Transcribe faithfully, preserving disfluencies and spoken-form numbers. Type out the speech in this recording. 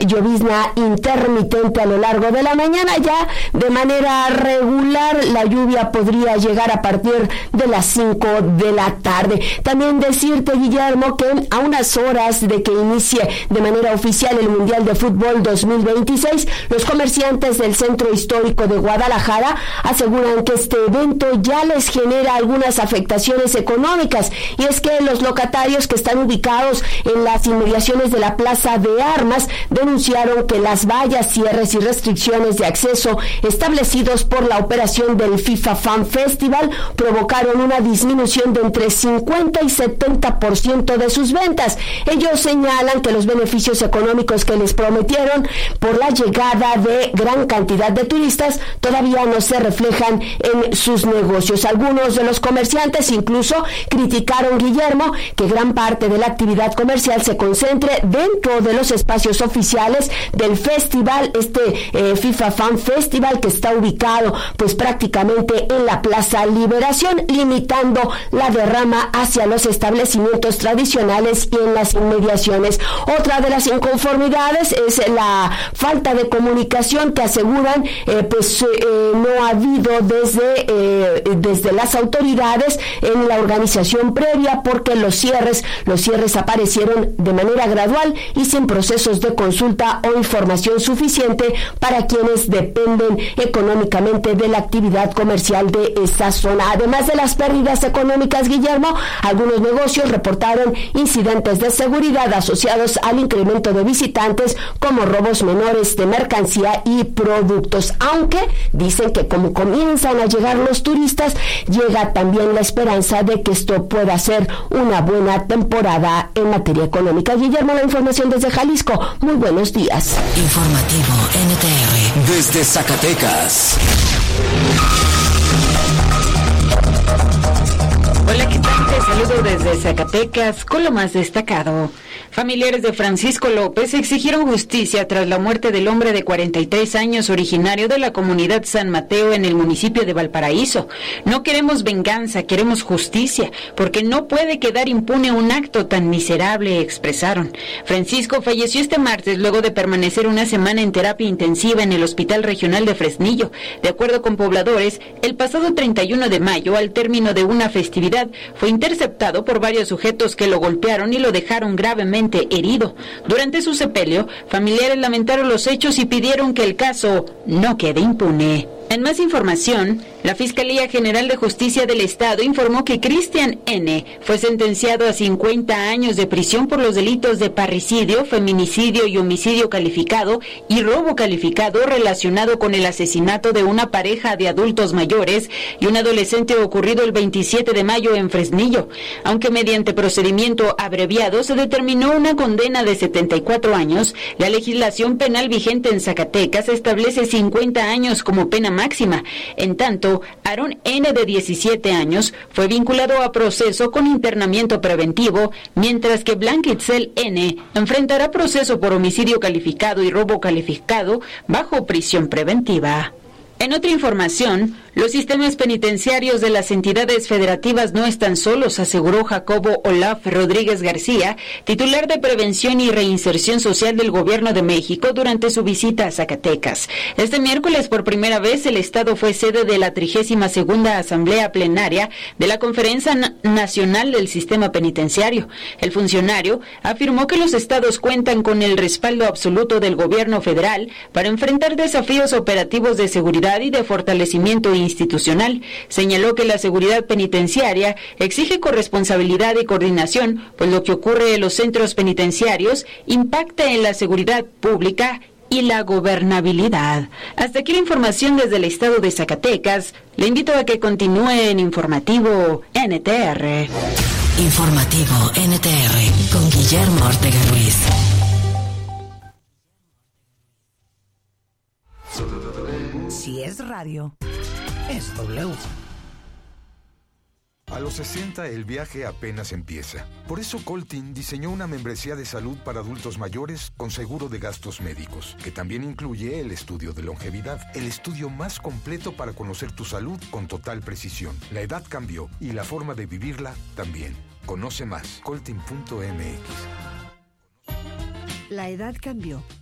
llovizna intermitente a lo largo de la mañana. Ya de manera regular la lluvia podría llegar a partir de las cinco de la tarde. También decirte, Guillermo, que a unas horas de que inicie de manera oficial el Mundial de Fútbol dos mil veintiséis, los comerciantes del Centro Histórico de Guadalajara aseguran que este evento ya les genera algunas afectaciones económicas, y es que los locatarios que están ubicados en las inmediaciones de la Plaza de Armas denunciaron que las vallas, cierres y restricciones de acceso establecidos por la operación del FIFA Fan Festival provocaron una disminución de entre cincuenta y setenta por ciento de sus ventas. Ellos señalan que los beneficios económicos que les prometieron por la llegada de gran cantidad de turistas todavía no se reflejan en sus negocios. Algunos de los comerciantes incluso criticaron, Guillermo, que gran parte de la actividad comercial se concentre dentro de los espacios oficiales del festival, este eh, FIFA Fan Festival, que está ubicado pues prácticamente en la Plaza Liberación, limitando la derrama hacia los establecimientos tradicionales y en las inmediaciones. Otra de las inconformidades es la falta de comunicación que aseguran eh, pues eh, no ha habido desde, eh, desde las autoridades en la organización previa, porque los cierres, los cierres aparecieron de manera gradual y sin procesos de consulta o información suficiente para quienes dependen económicamente de la actividad comercial de esa zona. Además de las pérdidas económicas, Guillermo, algunos negocios reportaron incidentes de seguridad asociados al incremento de visitantes, como robos menores de mercancía y productos, aunque dicen que como comienzan a llegar los turistas, llega también la esperanza de que esto pueda ser una buena temporada en materia económica. Guillermo, la información desde Jalisco. Muy buenos días. Informativo N T R desde Zacatecas. Hola, ¿qué tal? Te saludo desde Zacatecas con lo más destacado. Familiares de Francisco López exigieron justicia tras la muerte del hombre de cuarenta y tres años originario de la comunidad San Mateo en el municipio de Valparaíso. No queremos venganza, queremos justicia, porque no puede quedar impune un acto tan miserable, expresaron. Francisco falleció este martes luego de permanecer una semana en terapia intensiva en el Hospital Regional de Fresnillo. De acuerdo con pobladores, el pasado treinta y uno de mayo, al término de una festividad, fue interceptado por varios sujetos que lo golpearon y lo dejaron gravemente herido. Durante su sepelio, familiares lamentaron los hechos y pidieron que el caso no quede impune. En más información, la Fiscalía General de Justicia del Estado informó que Cristian N. fue sentenciado a cincuenta años de prisión por los delitos de parricidio, feminicidio y homicidio calificado y robo calificado relacionado con el asesinato de una pareja de adultos mayores y un adolescente ocurrido el veintisiete de mayo en Fresnillo. Aunque mediante procedimiento abreviado se determinó una condena de setenta y cuatro años, la legislación penal vigente en Zacatecas establece cincuenta años como pena máxima. En tanto, Aarón N., de diecisiete años, fue vinculado a proceso con internamiento preventivo, mientras que Blanquitzel N. enfrentará proceso por homicidio calificado y robo calificado bajo prisión preventiva. En otra información, los sistemas penitenciarios de las entidades federativas no están solos, aseguró Jacobo Olaf Rodríguez García, titular de Prevención y Reinserción Social del Gobierno de México, durante su visita a Zacatecas. Este miércoles, por primera vez, el Estado fue sede de la trigésima segunda Asamblea Plenaria de la Conferencia Nacional del Sistema Penitenciario. El funcionario afirmó que los estados cuentan con el respaldo absoluto del Gobierno federal para enfrentar desafíos operativos de seguridad y de fortalecimiento institucional. Señaló que la seguridad penitenciaria exige corresponsabilidad y coordinación, pues lo que ocurre en los centros penitenciarios impacta en la seguridad pública y la gobernabilidad. Hasta aquí la información desde el estado de Zacatecas. Le invito a que continúe en Informativo N T R. Informativo N T R con Guillermo Ortega Ruiz. Si es radio, es W. A los sesenta el viaje apenas empieza. Por eso Coltin diseñó una membresía de salud para adultos mayores con seguro de gastos médicos, que también incluye el estudio de longevidad, el estudio más completo para conocer tu salud con total precisión. La edad cambió y la forma de vivirla también. Conoce más, coltin punto m x. La edad cambió